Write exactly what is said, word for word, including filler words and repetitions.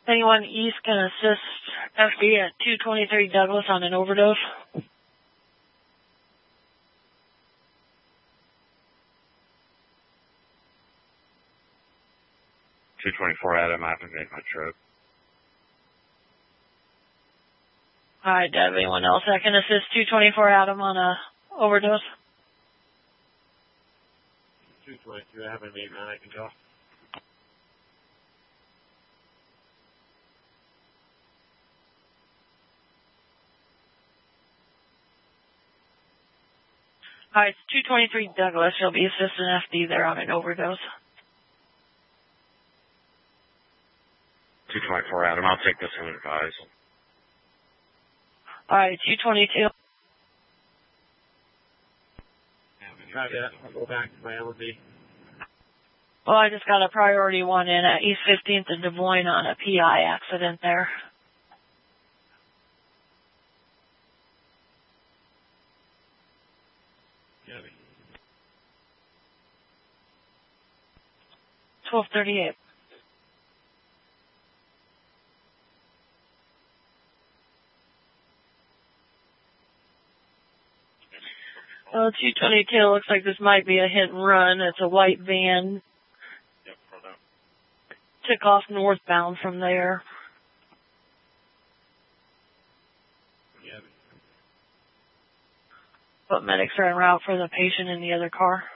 Anyone east can assist F D at two twenty-three Douglas on an overdose. two twenty-four Adam, I haven't made my trip. Alright, Deb, anyone else that can assist two twenty-four Adam on a overdose? two twenty-two, I haven't made mine, I can go. Alright, it's two twenty-three Douglas. You'll be assisting F D there on an overdose. two twenty-four Adam, I'll take this and advise. Alright, two twenty-two. Got that. I'll go back to my L and D. Well, I just got a priority one in at East fifteenth and Des Moines on a P I accident there. twelve thirty-eight. Well, two twenty-two looks like this might be a hit and run. It's a white van. Yep, hold on. Took off northbound from there. Yep. But medics are en route for the patient in the other car.